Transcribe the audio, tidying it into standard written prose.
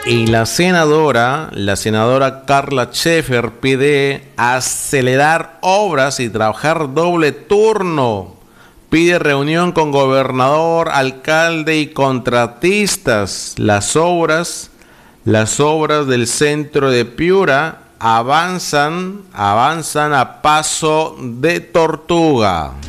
Y la senadora Carla Schaefer pide acelerar obras y trabajar doble turno. Pide reunión con gobernador, alcalde y contratistas. Las obras del centro de Piura avanzan a paso de tortuga.